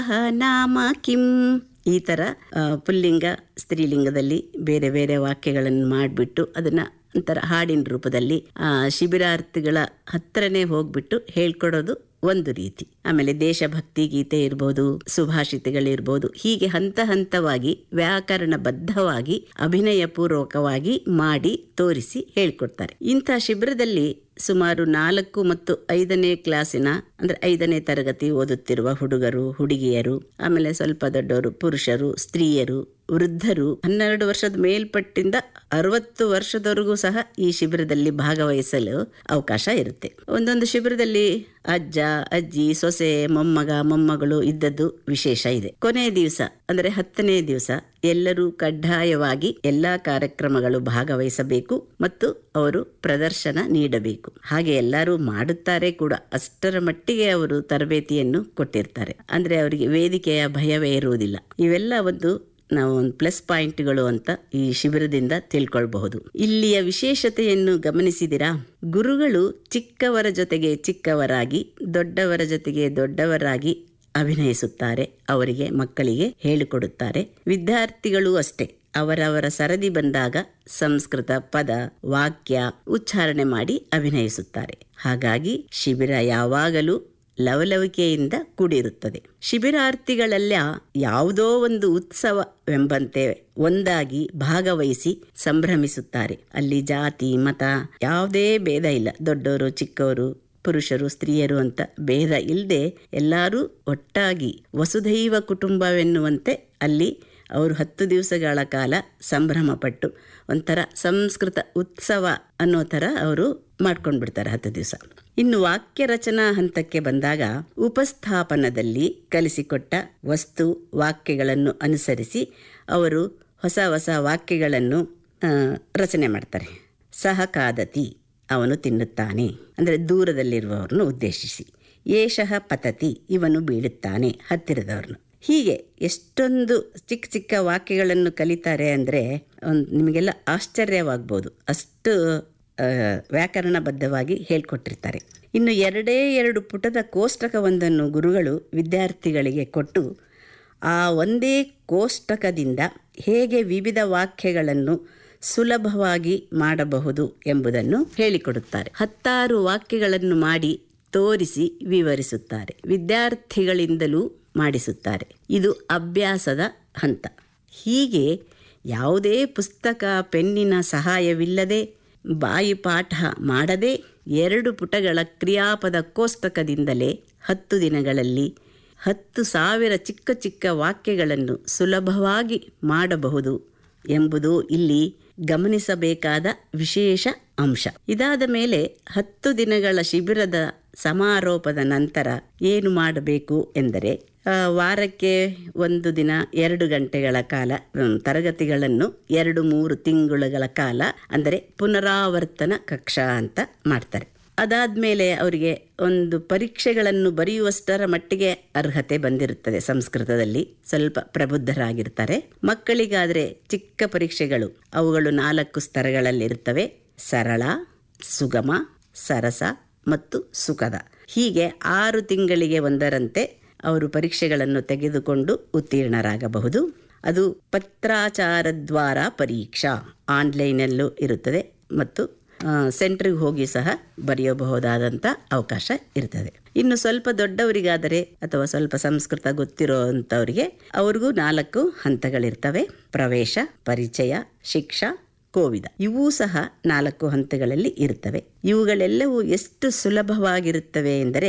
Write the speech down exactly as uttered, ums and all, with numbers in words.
ನಾಮ ಕಿಂ ಈ ಥರ ಆ, ಪುಲ್ಲಿಂಗ ಸ್ತ್ರೀಲಿಂಗದಲ್ಲಿ ಬೇರೆ ಬೇರೆ ವಾಕ್ಯಗಳನ್ನು ಮಾಡಿಬಿಟ್ಟು ಅದನ್ನು ಒಂಥರ ಹಾಡಿನ ರೂಪದಲ್ಲಿ ಆ ಶಿಬಿರಾರ್ಥಿಗಳ ಹತ್ರನೇ ಹೋಗ್ಬಿಟ್ಟು ಹೇಳ್ಕೊಡೋದು ಒಂದು ರೀತಿ. ಆಮೇಲೆ ದೇಶಭಕ್ತಿ ಗೀತೆ ಇರ್ಬೋದು, ಸುಭಾಷಿತಗಳಿರ್ಬೋದು, ಹೀಗೆ ಹಂತ ಹಂತವಾಗಿ ವ್ಯಾಕರಣಬದ್ಧವಾಗಿ ಅಭಿನಯ ಪೂರ್ವಕವಾಗಿ ಮಾಡಿ ತೋರಿಸಿ ಹೇಳ್ಕೊಡ್ತಾರೆ. ಇಂಥ ಶಿಬಿರದಲ್ಲಿ ಸುಮಾರು ನಾಲ್ಕು ಮತ್ತು ಐದನೇ ಕ್ಲಾಸಿನ ಅಂದ್ರೆ ಐದನೇ ತರಗತಿ ಓದುತ್ತಿರುವ ಹುಡುಗರು, ಹುಡುಗಿಯರು, ಆಮೇಲೆ ಸ್ವಲ್ಪ ದೊಡ್ಡವರು, ಪುರುಷರು, ಸ್ತ್ರೀಯರು, ವೃದ್ಧರು, ಹನ್ನೆರಡು ವರ್ಷದ ಮೇಲ್ಪಟ್ಟಿಂದ ಅರವತ್ತು ವರ್ಷದವರೆಗೂ ಸಹ ಈ ಶಿಬಿರದಲ್ಲಿ ಭಾಗವಹಿಸಲು ಅವಕಾಶ ಇರುತ್ತೆ. ಒಂದೊಂದು ಶಿಬಿರದಲ್ಲಿ ಅಜ್ಜ, ಅಜ್ಜಿ, ಸೊಸೆ, ಮೊಮ್ಮಗ, ಮೊಮ್ಮಗಳು ಇದ್ದದ್ದು ವಿಶೇಷ ಇದೆ. ಕೊನೆಯ ದಿವಸ ಅಂದ್ರೆ ಹತ್ತನೇ ದಿವಸ ಎಲ್ಲರೂ ಕಡ್ಡಾಯವಾಗಿ ಎಲ್ಲಾ ಕಾರ್ಯಕ್ರಮಗಳು ಭಾಗವಹಿಸಬೇಕು ಮತ್ತು ಅವರು ಪ್ರದರ್ಶನ ನೀಡಬೇಕು. ಹಾಗೆ ಎಲ್ಲರೂ ಮಾಡುತ್ತಾರೆ ಕೂಡ. ಅಷ್ಟರ ಮಟ್ಟಿಗೆ ಅವರು ತರಬೇತಿಯನ್ನು ಕೊಟ್ಟಿರ್ತಾರೆ. ಅಂದ್ರೆ ಅವರಿಗೆ ವೇದಿಕೆಯ ಭಯವೇ ಇರುವುದಿಲ್ಲ. ಇವೆಲ್ಲ ಒಂದು ನಾವು ಒಂದು ಪ್ಲಸ್ ಪಾಯಿಂಟ್ಗಳು ಅಂತ ಈ ಶಿಬಿರದಿಂದ ತಿಳ್ಕೊಳ್ಬಹುದು. ಇಲ್ಲಿಯ ವಿಶೇಷತೆಯನ್ನು ಗಮನಿಸಿದಿರಾ? ಗುರುಗಳು ಚಿಕ್ಕವರ ಜೊತೆಗೆ ಚಿಕ್ಕವರಾಗಿ, ದೊಡ್ಡವರ ಜೊತೆಗೆ ದೊಡ್ಡವರಾಗಿ ಅಭಿನಯಿಸುತ್ತಾರೆ. ಅವರಿಗೆ ಮಕ್ಕಳಿಗೆ ಹೇಳಿಕೊಡುತ್ತಾರೆ. ವಿದ್ಯಾರ್ಥಿಗಳು ಅಷ್ಟೇ ಅವರವರ ಸರದಿ ಬಂದಾಗ ಸಂಸ್ಕೃತ ಪದ, ವಾಕ್ಯ ಉಚ್ಚಾರಣೆ ಮಾಡಿ ಅಭಿನಯಿಸುತ್ತಾರೆ. ಹಾಗಾಗಿ ಶಿಬಿರ ಯಾವಾಗಲೂ ಲವಲವಿಕೆಯಿಂದ ಕೂಡಿರುತ್ತದೆ. ಶಿಬಿರಾರ್ಥಿಗಳೆಲ್ಲ ಯಾವುದೋ ಒಂದು ಉತ್ಸವವೆಂಬಂತೆ ಒಂದಾಗಿ ಭಾಗವಹಿಸಿ ಸಂಭ್ರಮಿಸುತ್ತಾರೆ. ಅಲ್ಲಿ ಜಾತಿ, ಮತ ಯಾವುದೇ ಭೇದ ಇಲ್ಲ. ದೊಡ್ಡವರು, ಚಿಕ್ಕವರು, ಪುರುಷರು, ಸ್ತ್ರೀಯರು ಅಂತ ಭೇದ ಇಲ್ಲದೆ ಎಲ್ಲರೂ ಒಟ್ಟಾಗಿ ವಸುಧೈವ ಕುಟುಂಬವೆನ್ನುವಂತೆ ಅಲ್ಲಿ ಅವರು ಹತ್ತು ದಿವಸಗಳ ಕಾಲ ಸಂಭ್ರಮ ಪಟ್ಟು ಒಂಥರ ಸಂಸ್ಕೃತ ಉತ್ಸವ ಅನ್ನೋ ಥರ ಅವರು ಮಾಡ್ಕೊಂಡು ಬಿಡ್ತಾರೆ ಹತ್ತು ದಿವಸ. ಇನ್ನು ವಾಕ್ಯ ರಚನಾ ಹಂತಕ್ಕೆ ಬಂದಾಗ ಉಪಸ್ಥಾಪನದಲ್ಲಿ ಕಲಿಸಿಕೊಟ್ಟ ವಸ್ತು ವಾಕ್ಯಗಳನ್ನು ಅನುಸರಿಸಿ ಅವರು ಹೊಸ ಹೊಸ ವಾಕ್ಯಗಳನ್ನು ರಚನೆ ಮಾಡ್ತಾರೆ. ಸಹ ಖಾದತಿ, ಅವನು ತಿನ್ನುತ್ತಾನೆ ಅಂದರೆ ದೂರದಲ್ಲಿರುವವರನ್ನು ಉದ್ದೇಶಿಸಿ. ಏಷಃ ಪತತಿ, ಇವನು ಬೀಳುತ್ತಾನೆ ಹತ್ತಿರದವ್ರನ್ನು. ಹೀಗೆ ಎಷ್ಟೊಂದು ಚಿಕ್ಕ ಚಿಕ್ಕ ವಾಕ್ಯಗಳನ್ನು ಕಲಿತಾರೆ ಅಂದರೆ ನಿಮಗೆಲ್ಲ ಆಶ್ಚರ್ಯವಾಗ್ಬೋದು. ಅಷ್ಟು ವ್ಯಾಕರಣಬದ್ಧವಾಗಿ ಹೇಳ್ಕೊಟ್ಟಿರ್ತಾರೆ. ಇನ್ನು ಎರಡೇ ಎರಡು ಪುಟದ ಕೋಷ್ಟಕವೊಂದನ್ನು ಗುರುಗಳು ವಿದ್ಯಾರ್ಥಿಗಳಿಗೆ ಕೊಟ್ಟು ಆ ಒಂದೇ ಕೋಷ್ಟಕದಿಂದ ಹೇಗೆ ವಿವಿಧ ವಾಕ್ಯಗಳನ್ನು ಸುಲಭವಾಗಿ ಮಾಡಬಹುದು ಎಂಬುದನ್ನು ಹೇಳಿಕೊಡುತ್ತಾರೆ. ಹತ್ತಾರು ವಾಕ್ಯಗಳನ್ನು ಮಾಡಿ ತೋರಿಸಿ ವಿವರಿಸುತ್ತಾರೆ. ವಿದ್ಯಾರ್ಥಿಗಳಿಂದಲೂ ಮಾಡಿಸುತ್ತಾರೆ. ಇದು ಅಭ್ಯಾಸದ ಹಂತ. ಹೀಗೆ ಯಾವುದೇ ಪುಸ್ತಕ, ಪೆನ್ನಿನ ಸಹಾಯವಿಲ್ಲದೆ, ಬಾಯಿ ಪಾಠ ಮಾಡದೆ ಎರಡು ಪುಟಗಳ ಕ್ರಿಯಾಪದ ಕೋಷ್ಟಕದಿಂದಲೇ ಹತ್ತು ದಿನಗಳಲ್ಲಿ ಹತ್ತು ಸಾವಿರ ಚಿಕ್ಕ ಚಿಕ್ಕ ವಾಕ್ಯಗಳನ್ನು ಸುಲಭವಾಗಿ ಮಾಡಬಹುದು ಎಂಬುದು ಇಲ್ಲಿ ಗಮನಿಸಬೇಕಾದ ವಿಶೇಷ ಅಂಶ. ಇದಾದ ಮೇಲೆ ಹತ್ತು ದಿನಗಳ ಶಿಬಿರದ ಸಮಾರೋಪದ ನಂತರ ಏನು ಮಾಡಬೇಕು ಎಂದರೆ, ವಾರಕ್ಕೆ ಒಂದು ದಿನ ಎರಡು ಗಂಟೆಗಳ ಕಾಲ ತರಗತಿಗಳನ್ನು ಎರಡು ಮೂರು ತಿಂಗಳುಗಳ ಕಾಲ ಅಂದರೆ ಪುನರಾವರ್ತನ ಕಕ್ಷಾ ಅಂತ ಮಾಡ್ತಾರೆ. ಅದಾದಮೇಲೆ ಅವರಿಗೆ ಒಂದು ಪರೀಕ್ಷೆಗಳನ್ನು ಬರೆಯುವಷ್ಟರ ಮಟ್ಟಿಗೆ ಅರ್ಹತೆ ಬಂದಿರುತ್ತದೆ. ಸಂಸ್ಕೃತದಲ್ಲಿ ಸ್ವಲ್ಪ ಪ್ರಬುದ್ಧರಾಗಿರ್ತಾರೆ. ಮಕ್ಕಳಿಗಾದರೆ ಚಿಕ್ಕ ಪರೀಕ್ಷೆಗಳು, ಅವುಗಳು ನಾಲ್ಕು ಸ್ತರಗಳಲ್ಲಿರುತ್ತವೆ: ಸರಳ, ಸುಗಮ, ಸರಸ ಮತ್ತು ಸುಖದ. ಹೀಗೆ ಆರು ತಿಂಗಳಿಗೆ ಒಂದರಂತೆ ಅವರು ಪರೀಕ್ಷೆಗಳನ್ನು ತೆಗೆದುಕೊಂಡು ಉತ್ತೀರ್ಣರಾಗಬಹುದು. ಅದು ಪತ್ರಾಚಾರದ್ವಾರ ಪರೀಕ್ಷಾ ಆನ್ಲೈನಲ್ಲೂ ಇರುತ್ತದೆ ಮತ್ತು ಸೆಂಟ್ರಿಗೆ ಹೋಗಿ ಸಹ ಬರೆಯಬಹುದಾದಂಥ ಅವಕಾಶ ಇರ್ತದೆ. ಇನ್ನು ಸ್ವಲ್ಪ ದೊಡ್ಡವರಿಗಾದರೆ ಅಥವಾ ಸ್ವಲ್ಪ ಸಂಸ್ಕೃತ ಗೊತ್ತಿರೋ ಅಂಥವರಿಗೆ ಅವ್ರಿಗೂ ನಾಲ್ಕು ಹಂತಗಳಿರ್ತವೆ: ಪ್ರವೇಶ, ಪರಿಚಯ, ಶಿಕ್ಷಾ, ಕೋವಿದ. ಇವೂ ಸಹ ನಾಲ್ಕು ಹಂತಗಳಲ್ಲಿ ಇರುತ್ತವೆ. ಇವುಗಳೆಲ್ಲವೂ ಎಷ್ಟು ಸುಲಭವಾಗಿರುತ್ತವೆ ಎಂದರೆ